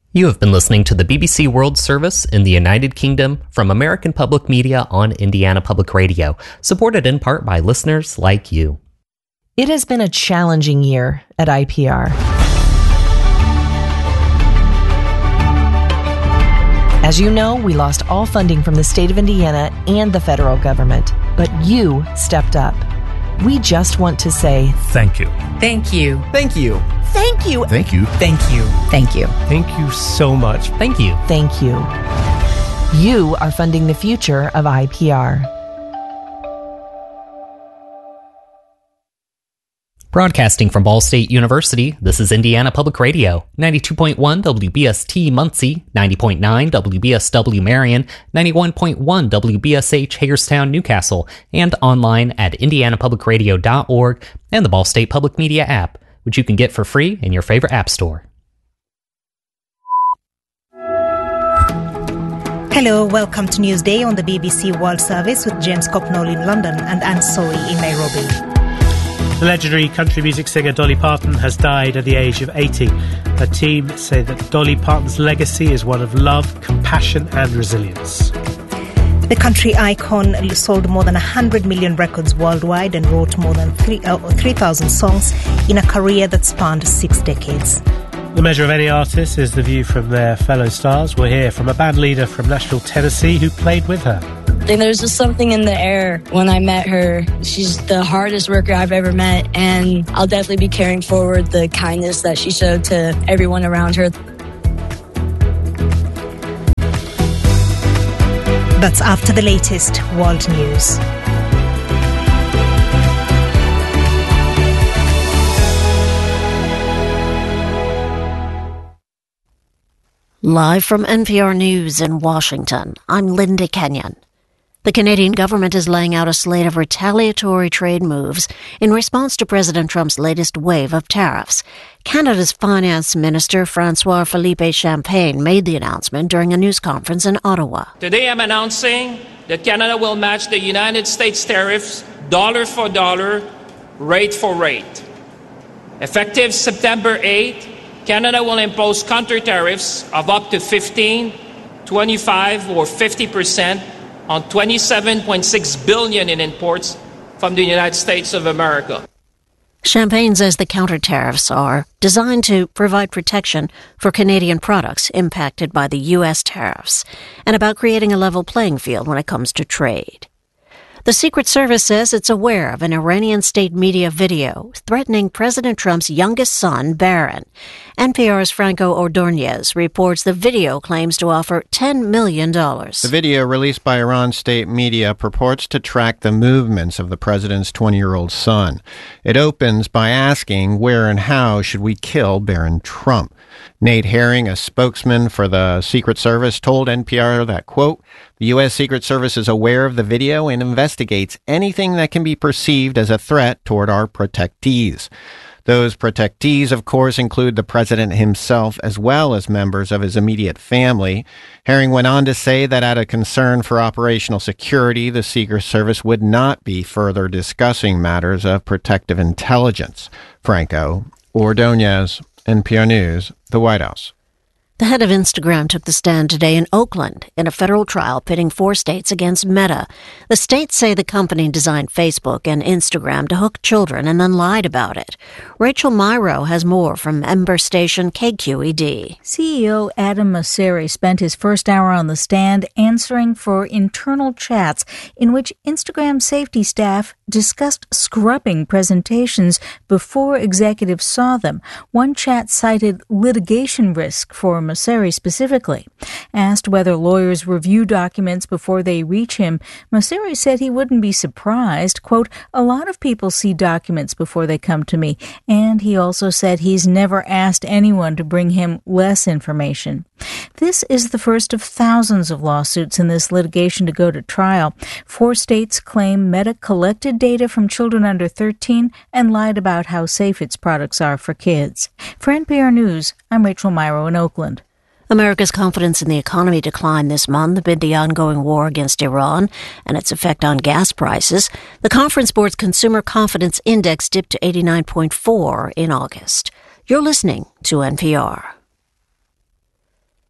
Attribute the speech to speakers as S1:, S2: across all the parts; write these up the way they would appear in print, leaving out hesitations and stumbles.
S1: You have been listening to the BBC World Service in the United Kingdom from American Public Media on Indiana Public Radio, supported in part by listeners like you.
S2: It has been a challenging year at IPR. As you know, we lost all funding from the state of Indiana and the federal government, but you stepped up. We just want to say
S3: thank you.
S4: Thank you.
S5: Thank you.
S2: Thank you.
S5: Thank you.
S4: Thank you.
S2: Thank you.
S3: Thank you so much.
S1: Thank you.
S2: Thank you. You are funding the future of IPR.
S1: Broadcasting from Ball State University, this is Indiana Public Radio, 92.1 WBST Muncie, 90.9 WBSW Marion, 91.1 WBSH Hagerstown Newcastle, and online at indianapublicradio.org and the Ball State Public Media app, which you can get for free in your favorite app store.
S6: Hello, welcome to Newsday on the BBC World Service with James Copnall in London and Anne Soy in Nairobi.
S3: The legendary country music singer Dolly Parton has died at the age of 80. Her team say that Dolly Parton's legacy is one of love, compassion and resilience.
S6: The country icon sold more than 100 million records worldwide and wrote more than 3,000 songs in a career that spanned 6 decades.
S3: The measure of any artist is the view from their fellow stars. We'll hear from a band leader from Nashville, Tennessee, who played with her.
S7: There's just something in the air when I met her. She's the hardest worker I've ever met, and I'll definitely be carrying forward the kindness that she showed to everyone around her.
S6: That's after the latest world news.
S8: Live from NPR News in Washington, I'm Linda Kenyon. The Canadian government is laying out a slate of retaliatory trade moves in response to President Trump's latest wave of tariffs. Canada's Finance Minister François-Philippe Champagne made the announcement during a news conference in Ottawa.
S9: Today I'm announcing that Canada will match the United States tariffs dollar for dollar, rate for rate. Effective September 8th, Canada will impose counter tariffs of up to 15, 25, or 50% on $27.6 billion in imports from the United States of America.
S8: Champagne says the counter tariffs are designed to provide protection for Canadian products impacted by the U.S. tariffs and about creating a level playing field when it comes to trade. The Secret Service says it's aware of an Iranian state media video threatening President Trump's youngest son, Barron. NPR's Franco Ordonez reports the video claims to offer $10 million.
S10: The video released by Iran state media purports to track the movements of the president's 20-year-old son. It opens by asking where and how should we kill Barron Trump. Nate Herring, a spokesman for the Secret Service, told NPR that, quote, the U.S. Secret Service is aware of the video and investigates anything that can be perceived as a threat toward our protectees. Those protectees, of course, include the president himself as well as members of his immediate family. Herring went on to say that out of concern for operational security, the Secret Service would not be further discussing matters of protective intelligence. Franco Ordonez, NPR News, the White House.
S8: The head of Instagram took the stand today in Oakland in a federal trial pitting 4 states against Meta. The states say the company designed Facebook and Instagram to hook children and then lied about it. Rachel Myrow has more from Ember Station KQED.
S11: CEO Adam Mosseri spent his first hour on the stand answering for internal chats in which Instagram safety staff discussed scrubbing presentations before executives saw them. One chat cited litigation risk for Mosseri specifically. Asked whether lawyers review documents before they reach him, Mosseri said he wouldn't be surprised. Quote, a lot of people see documents before they come to me. And he also said he's never asked anyone to bring him less information. This is the first of thousands of lawsuits in this litigation to go to trial. 4 states claim Meta collected data from children under 13 and lied about how safe its products are for kids. For NPR News, I'm Rachel Myrow in Oakland.
S8: America's confidence in the economy declined this month amid the ongoing war against Iran and its effect on gas prices. The Conference Board's Consumer Confidence Index dipped to 89.4 in August. You're listening to NPR.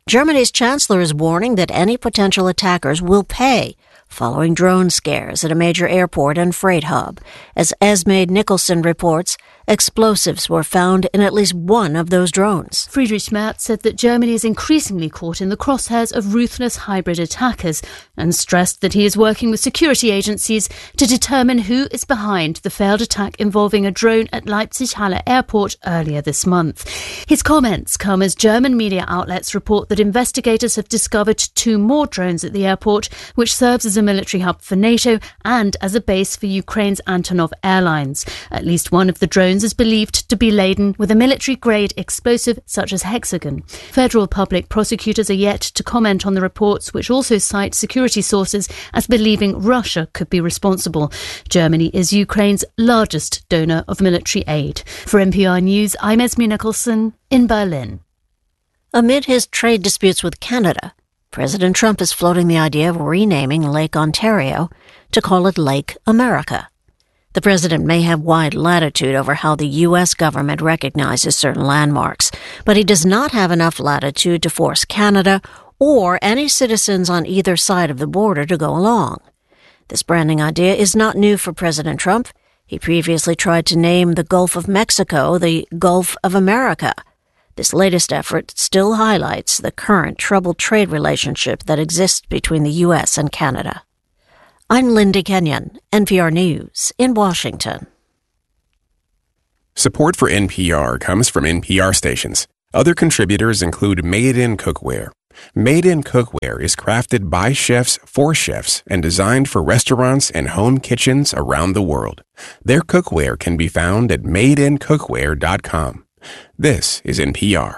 S8: Germany's chancellor is warning that any potential attackers will pay following drone scares at a major airport and freight hub. As Esme Nicholson reports, explosives were found in at least one of those drones.
S4: Friedrich Merz said that Germany is increasingly caught in the crosshairs of ruthless hybrid attackers and stressed that he is working with security agencies to determine who is behind the failed attack involving a drone at Leipzig-Halle Airport earlier this month. His comments come as German media outlets report that investigators have discovered 2 more drones at the airport, which serves as a military hub for NATO and as a base for Ukraine's Antonov Airlines. At least one of the drones is believed to be laden with a military-grade explosive such as hexagon. Federal public prosecutors are yet to comment on the reports, which also cite security sources as believing Russia could be responsible. Germany is Ukraine's largest donor of military aid. For NPR News, I'm Esme Nicholson in Berlin.
S8: Amid his trade disputes with Canada, President Trump is floating the idea of renaming Lake Ontario to call it Lake America. The president may have wide latitude over how the U.S. government recognizes certain landmarks, but he does not have enough latitude to force Canada or any citizens on either side of the border to go along. This branding idea is not new for President Trump. He previously tried to name the Gulf of Mexico the Gulf of America. This latest effort still highlights the current troubled trade relationship that exists between the U.S. and Canada. I'm Linda Kenyon, NPR News in Washington.
S5: Support for NPR comes from NPR stations. Other contributors include Made in Cookware. Made in Cookware is crafted by chefs for chefs and designed for restaurants and home kitchens around the world. Their cookware can be found at madeincookware.com. This is NPR.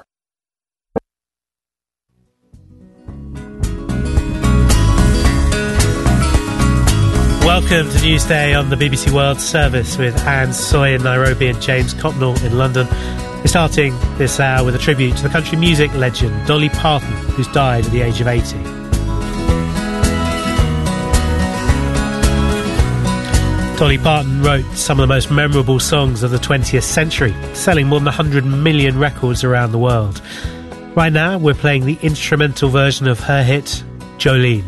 S3: Welcome to Newsday on the BBC World Service with Anne Soy in Nairobi and James Copnall in London. We're starting this hour with a tribute to the country music legend Dolly Parton, who's died at the age of 80. Dolly Parton wrote some of the most memorable songs of the 20th century, selling more than 100 million records around the world. Right now, we're playing the instrumental version of her hit, Jolene.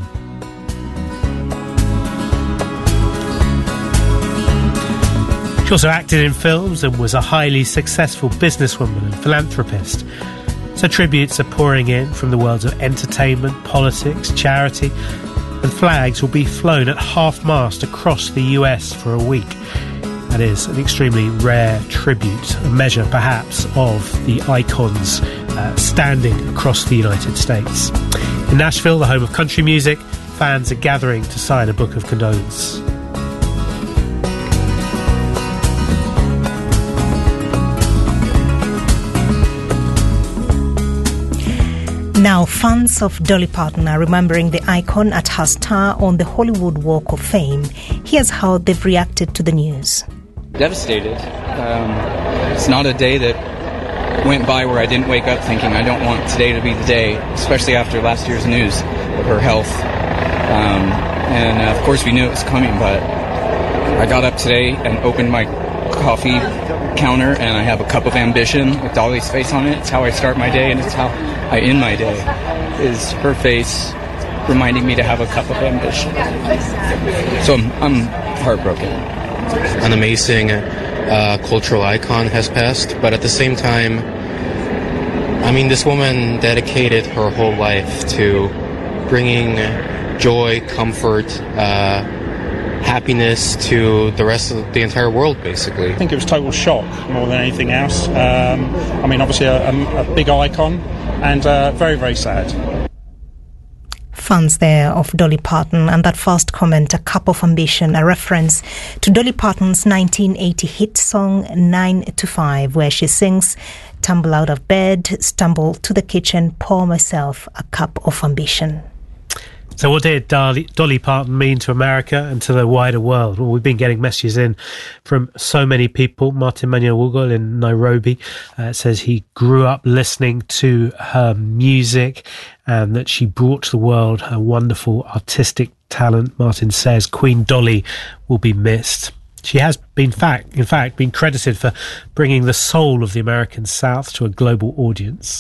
S3: She also acted in films and was a highly successful businesswoman and philanthropist. So tributes are pouring in from the worlds of entertainment, politics, charity, and flags will be flown at half-mast across the US for a week. That is an extremely rare tribute, a measure perhaps of the icons standing across the United States. In Nashville, the home of country music, fans are gathering to sign a book of condolence.
S6: Now, fans of Dolly Parton are remembering the icon at her star on the Hollywood Walk of Fame. Here's how they've reacted to the news.
S12: Devastated. It's not a day that went by where I didn't wake up thinking I don't want today to be the day, especially after last year's news of her health. Of course we knew it was coming, but I got up today and opened my coffee counter and I have a cup of ambition with Dolly's face on it. It's how I start my day and it's how I end my day, is her face reminding me to have a cup of ambition. So I'm heartbroken.
S13: An amazing cultural icon has passed, but at the same time, I mean, this woman dedicated her whole life to bringing joy, comfort, happiness to the rest of the entire world, basically.
S14: I think it was total shock more than anything else. I mean, obviously a big icon and very, very sad.
S6: Fans there of Dolly Parton, and that first comment, A Cup of Ambition, a reference to Dolly Parton's 1980 hit song 9 to 5, where she sings, "Tumble out of bed, stumble to the kitchen, pour myself a cup of ambition."
S3: So what did Dolly Parton mean to America and to the wider world? Well, we've been getting messages in from so many people. Martin Manuel in Nairobi says he grew up listening to her music and that she brought to the world her wonderful artistic talent. Martin says Queen Dolly will be missed. She has been, in fact, been credited for bringing the soul of the American South to a global audience.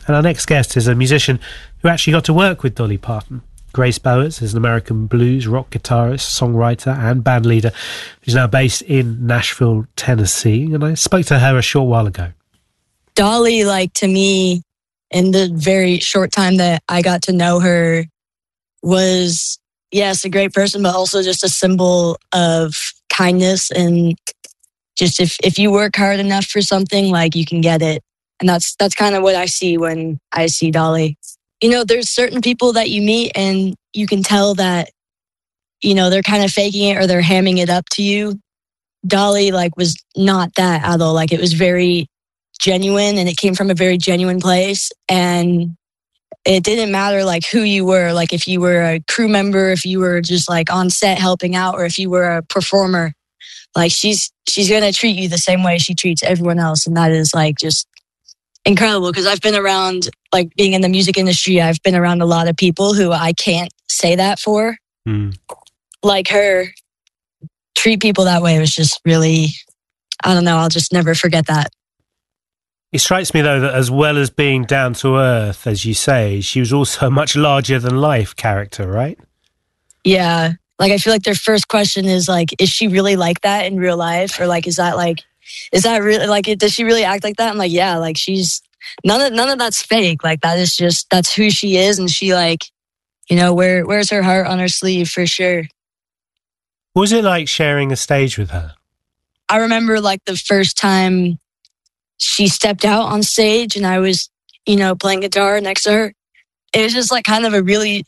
S3: And our next guest is a musician who actually got to work with Dolly Parton. Grace Bowers is an American blues, rock guitarist, songwriter and bandleader who's now based in Nashville, Tennessee. And I spoke to her a short while ago.
S7: Dolly, like, to me, in the very short time that I got to know her, was, yes, a great person, but also just a symbol of kindness. And just if you work hard enough for something, like, you can get it. And that's kind of what I see when I see Dolly. You know, there's certain people that you meet and you can tell that, you know, they're kind of faking it or they're hamming it up to you. Dolly, like, was not that at all. Like, it was very genuine and it came from a very genuine place. And it didn't matter, like, who you were. Like, if you were a crew member, if you were just, like, on set helping out, or if you were a performer, like, she's going to treat you the same way she treats everyone else. And that is, like, just incredible, because I've been around, like, being in the music industry, I've been around a lot of people who I can't say that for. Like her, treat people that way was just really, I don't know, I'll just never forget that.
S3: It strikes me, though, that as well as being down to earth, as you say, she was also a much larger than life character, right?
S7: Yeah. Like, I feel like their first question is, like, is she really like that in real life? Or, like, is that really, like, does she really act like that? I'm like, yeah, like, she's, none of that's fake. Like, that is just, that's who she is. And she, like, you know, wears her heart on her sleeve for sure.
S3: What was it like sharing a stage with her?
S7: I remember, like, the first time she stepped out on stage and I was, you know, playing guitar next to her. It was just, like, kind of a really